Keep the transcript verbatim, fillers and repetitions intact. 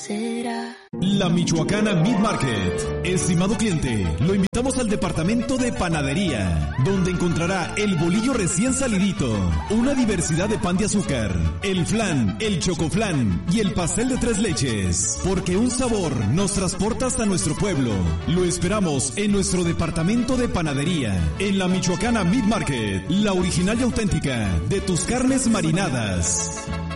será. La Michoacana Meat Market. Estimado cliente, lo invitamos al departamento de panadería, donde encontrará el bolillo recién salidito, una diversidad de pan de azúcar, el flan, el chocoflan y el pastel de tres leches, porque un sabor nos transporta hasta nuestro pueblo. Lo esperamos en nuestro departamento de panadería, en la Michoacana Meat Market, la original y auténtica de tus carnes marinadas.